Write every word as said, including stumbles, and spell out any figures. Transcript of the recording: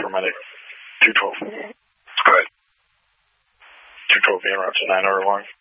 for medic. two twelve. Go ahead. two twelve being route to nine over one.